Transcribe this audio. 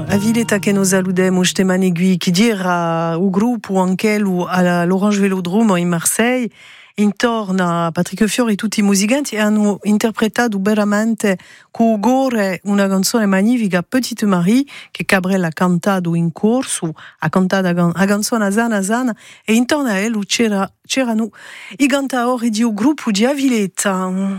a Villeta che nos saludem o Stemanegui qui dira o gruppo anche all'Orange Velodrome in Marseille intorno a Patrick Fiori e tutti i musicanti hanno interpretato veramente con gore una canzone magnifica Petite Marie che Cabrel ha cantato in corso, ha cantato la canzone Zana e intorno a lui c'erano i cantatori di un gruppo di Aviletta.